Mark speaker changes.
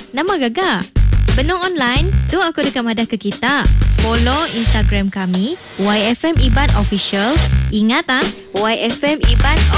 Speaker 1: Nama gagak. Benung online, tu aku dekat madah ke kita. Follow Instagram kami, YFM Iban Official. Ingat YFM Iban